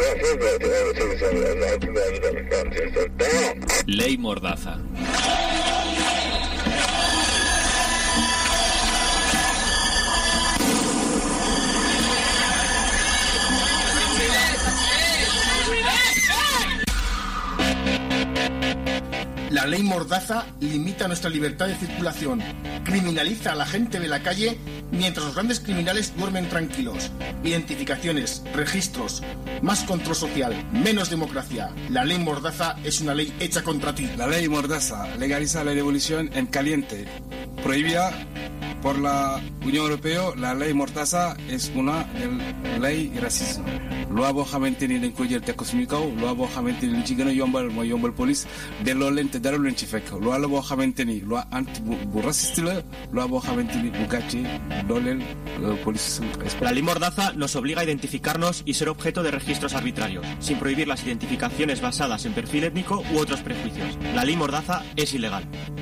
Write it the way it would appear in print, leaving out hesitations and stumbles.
Ley Mordaza. La ley Mordaza limita nuestra libertad de circulación, criminaliza a la gente de la calle mientras los grandes criminales duermen tranquilos. Identificaciones, registros, más control social, menos democracia. La ley Mordaza es una ley hecha contra ti. La ley Mordaza legaliza la revolución en caliente. Prohibida por la Unión Europea, la ley Mordaza es una ley racismo. Loi boo xamante ni dañ ko jël teg ko suñu kaw loi boo xamante ni li ci gën a yombal mooy yombal police delloo leen te dara leen ci fekk loi la boo xamante ni loi anti bu raciste la loi boo xamante ni bu gàcce dooleel police. La ley Mordaza nos obliga a identificarnos y ser objeto de registros arbitrarios, sin prohibir las identificaciones basadas en perfil étnico u otros prejuicios. La ley Mordaza es ilegal.